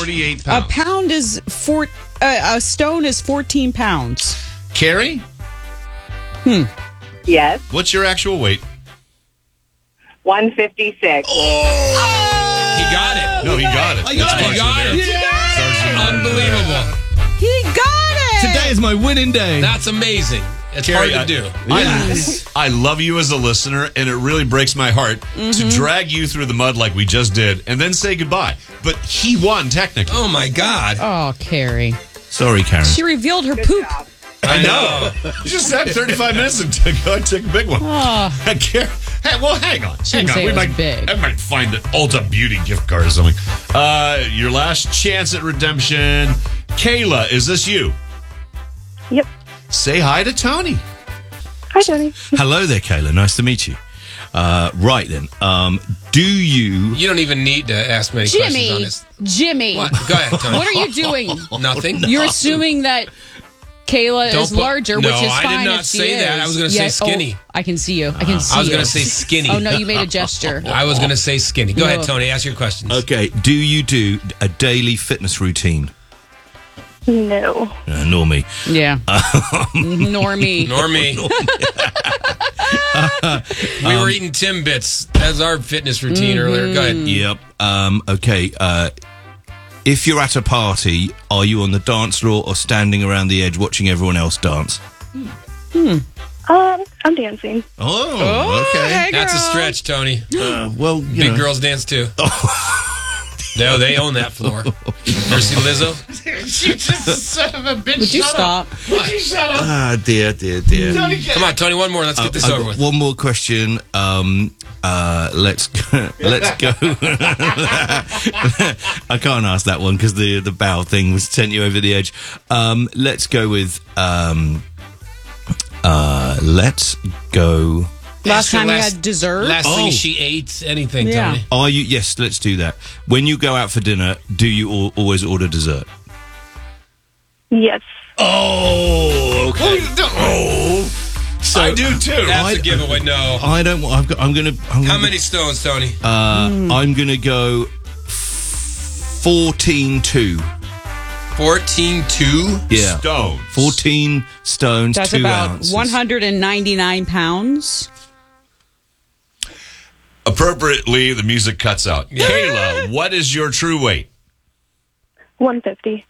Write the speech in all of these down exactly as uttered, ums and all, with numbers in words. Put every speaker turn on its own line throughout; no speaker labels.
thirty-eight pounds.
A pound is four. Uh, a stone is fourteen pounds.
Carrie,
Hmm.
Yes.
what's your actual weight?
one fifty-six.
He got it.
No, he got it.
He got it. He got it. Unbelievable.
He got it.
Today is my winning day.
That's amazing. It's
Carrie,
hard to do.
I, I love you as a listener, and it really breaks my heart
Mm-hmm.
to drag you through the mud like we just did and then say goodbye. But he won, technically.
Oh, my God.
Oh, Carrie.
Sorry, Karen.
She revealed her poop.
I know.
You just had thirty-five minutes and to go and take a big one.
Oh.
Carrie, hey, well, hang on. Hang
Didn't
on.
say
We
it was
might,
big.
I might find an Ulta Beauty gift card or something. Uh, your last chance at redemption. Kayla, is this you?
Yep.
Say hi to Tony.
Hi, Tony.
Hello there, Kayla. Nice to meet you. Uh, right then, um, do you...
You don't even need to ask many questions on
Jimmy.
this.
Jimmy.
What? Go ahead, Tony.
What are you doing?
Nothing.
You're assuming that Kayla
Don't
is
put-
larger,
No,
which is
I did
fine
not
if she
say that.
is.
I was gonna say skinny.
Oh, I can see you. I can see you.
I was going to say skinny.
Oh, no, you made a gesture.
I was going to say skinny. Go
No.
ahead, Tony. Ask your questions.
Okay, do you do a daily fitness routine?
No.
Uh, nor me.
Yeah. Normie.
Nor me. we were eating Timbits. That's our fitness routine earlier. Go ahead.
Yep. Um, okay, uh, if you're at a party, are you on the dance floor or standing around the edge watching everyone else dance?
Um, I'm dancing.
Oh, okay.
Hey,
That's a
girl.
stretch, Tony.
Uh, well, you
Big
know.
girls dance too. No, they own that floor. Ever see Lizzo?
You just son of a bitch.
Would you stop?
Ah, dear, dear, dear.
Come on, Tony. One more. Let's get this
I've
over
got
with.
One more question. Um, uh, let's go, let's go. I can't ask that one because the the bow thing was sent you over the edge. Um, let's go with. Um, uh, let's go.
Last
Ask her
time you
last-
had dessert?
Last
Oh.
thing she ate, anything,
Yeah.
Tony.
Are you? Yes, let's do that. When you go out for dinner, do you al- always order dessert?
Yes.
Oh, okay.
Oh,
So
I do too.
That's
I-
a giveaway. No.
I don't. want- I've got, I'm gonna. I'm
How
gonna,
many stones, Tony?
Uh, I'm gonna go fourteen two.
fourteen two?
Yeah.
Stones.
fourteen stones,
That's
two
about
ounces.
one hundred ninety-nine pounds.
Appropriately, the music cuts out. Kayla, what is your true weight?
one fifty.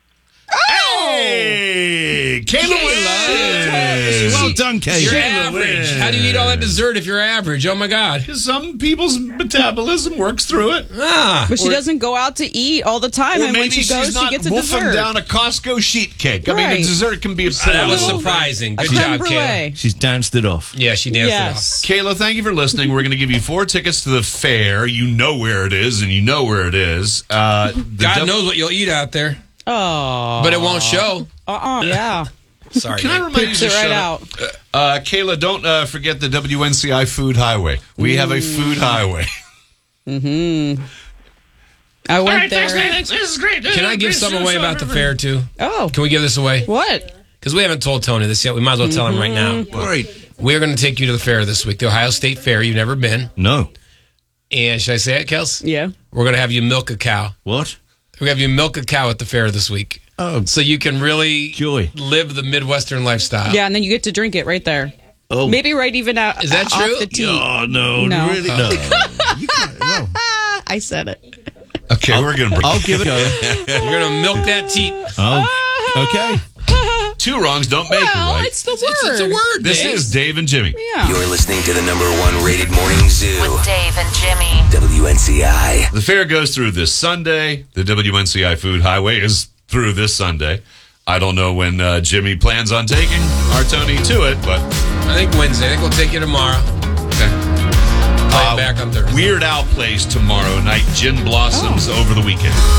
Hey, Kayla wins.
Well done, Kate.
You're average. How do you eat all that dessert if you're average? Oh, my God.
Some people's metabolism works through it.
Ah.
But she doesn't go out to eat all the time,
Or
and when
maybe
she goes,
she's
she
not
gets a
wolfing
dessert.
down a Costco sheet cake. I mean, a
Right.
dessert can be a
That was
little-
surprising.
A
Good
creme
job, Kayla.
brulee.
She's danced it off.
Yeah, she danced
Yes.
Kayla, thank you for listening. We're going to give you four tickets to the fair. You know where it is, and you know where it is. Uh,
it
the
off. God
dub-
knows what you'll eat out there,
Oh.
but it won't show.
Uh-uh. Yeah.
Sorry.
Can I
Nick.
remind
Poops
you
it
to
right
shut
out.
up? Uh, Kayla, don't uh, forget the W N C I Food Highway. We have a food highway.
Mm-hmm. I went there.
This is great.
Can I give some away about the fair, too?
Oh.
Can we give this away?
What?
Because we haven't told Tony this yet. We might as well tell him right now.
Great.
We're going to take you to the fair this week, the Ohio State Fair. You've never been.
No.
And should I say it, Kels?
Yeah.
We're going to have you milk a cow.
What?
We're going to have you milk a cow at the fair this week.
Oh,
So you can really
joy.
live the Midwestern lifestyle.
Yeah, and then you get to drink it right there.
Oh,
Maybe right even out.
Is that
off
true?
the tee.
Oh no,
No.
really? No. You can't, no.
I said it.
Okay, we're going to
I'll give it a go.
You're going to milk that teat.
Oh, okay.
Two wrongs don't make it
Well,
right.
it's the
It's,
word.
it's a word,
This
Dave.
is Dave and Jimmy.
Yeah.
You're listening to the number one rated morning zoo.
With Dave and Jimmy.
W N C I.
The fair goes through this Sunday. The W N C I Food Highway is through this Sunday. I don't know when uh, Jimmy plans on taking our Tony to it, but
I think Wednesday. I think we'll take you tomorrow.
okay.
Play
Uh,
it back on Thursday.
Weird Al plays tomorrow night. Gin Blossoms over the weekend.